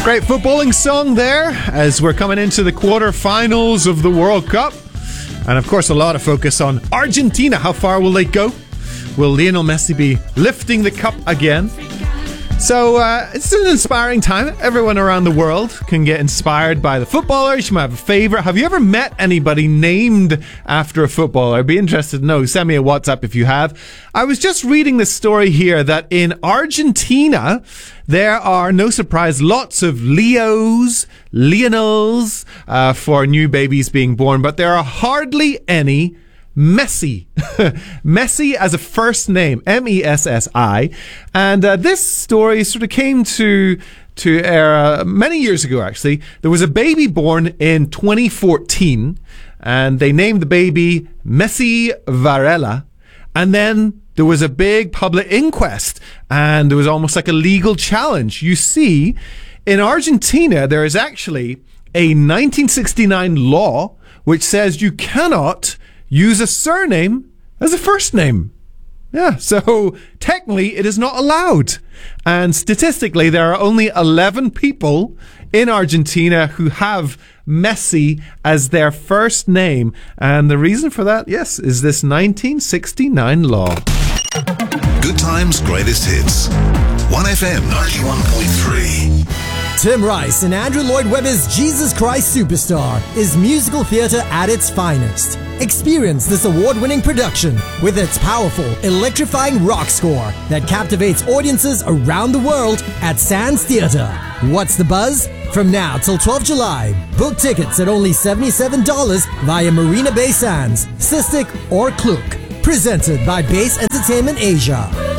Great footballing song there as we're coming into the quarterfinals of the World Cup. And of course, a lot of focus on Argentina. How far will they go? Will Lionel Messi be lifting the cup again? So it's an inspiring time. Everyone around the world can get inspired by the footballers. You might have a favorite. Have you ever met anybody named after a footballer? I'd be interested to know. Send me a WhatsApp if you have. I was just reading this story here that in Argentina, there are, no surprise, lots of Leos, Lionels for new babies being born, but there are hardly any Messi. Messi as a first name, Messi. And this story sort of came to air many years ago, actually. There was a baby born in 2014, and they named the baby Messi Varela. And then there was a big public inquest, and there was almost like a legal challenge. You see, in Argentina, there is actually a 1969 law which says you cannot use a surname as a first name. Yeah, so technically it is not allowed. And statistically, there are only 11 people in Argentina who have Messi as their first name. And the reason for that, yes, is this 1969 law. Good times, greatest hits. 1FM 91.3. Tim Rice and Andrew Lloyd Webber's Jesus Christ Superstar is musical theatre at its finest. Experience this award-winning production with its powerful, electrifying rock score that captivates audiences around the world at Sands Theatre. What's the buzz? From now till 12 July, book tickets at only $77 via Marina Bay Sands, Cystic or Klook. Presented by Base Entertainment Asia.